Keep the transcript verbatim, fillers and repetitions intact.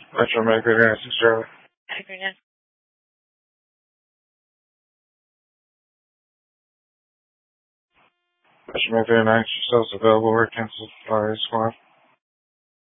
Metro Maker, Nancy Charlie. Metro Maker, ninety yourselves available. We're cancelled fire squad.